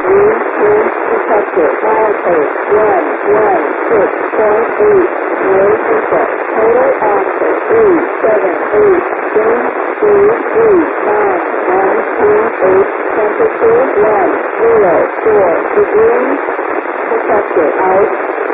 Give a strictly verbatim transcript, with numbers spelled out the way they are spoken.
Protector, milepost, one, one, six, point eight, road input, total axle, three, seven, eight, change, three, three, nine, one, two, eight, temperature, one, zero, four, degrees, protector, out,